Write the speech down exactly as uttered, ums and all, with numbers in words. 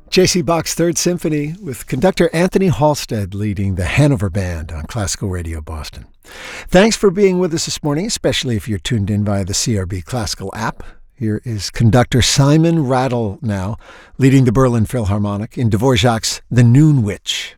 J C. Bach's Third Symphony with conductor Anthony Halstead leading the Hanover Band on Classical Radio Boston. Thanks for being with us this morning, especially if you're tuned in via the C R B Classical app. Here is conductor Simon Rattle now, leading the Berlin Philharmonic in Dvorak's The Noon Witch.